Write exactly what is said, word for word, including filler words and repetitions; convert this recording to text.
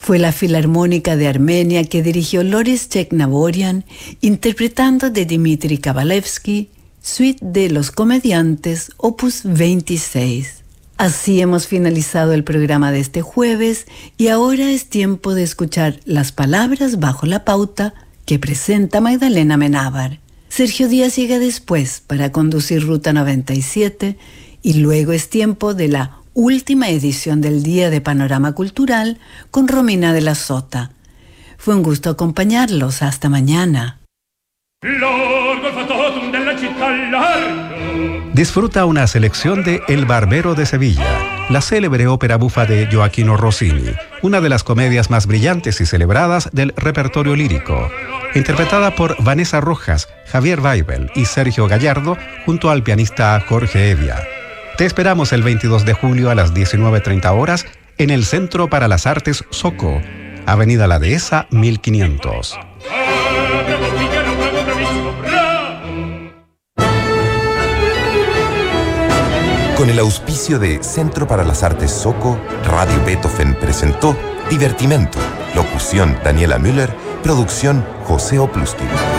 Fue la Filarmónica de Armenia que dirigió Loris Cheknavorian, interpretando de Dmitri Kabalevsky, Suite de los Comediantes, opus veintiséis. Así hemos finalizado el programa de este jueves y ahora es tiempo de escuchar las palabras bajo la pauta que presenta Magdalena Amenábar. Sergio Díaz llega después para conducir Ruta noventa y siete y luego es tiempo de la última edición del Día de Panorama Cultural con Romina de la Sota. Fue un gusto acompañarlos. Hasta mañana. Disfruta una selección de El Barbero de Sevilla, la célebre ópera bufa de Gioacchino Rossini, una de las comedias más brillantes y celebradas del repertorio lírico, interpretada por Vanessa Rojas, Javier Weibel y Sergio Gallardo, junto al pianista Jorge Evia. Te esperamos el veintidós de julio a las diecinueve treinta horas en el Centro para las Artes Soco, Avenida La Dehesa mil quinientos. Con el auspicio de Centro para las Artes Soco, Radio Beethoven presentó Divertimento. Locución Daniela Müller, producción José Oplustin.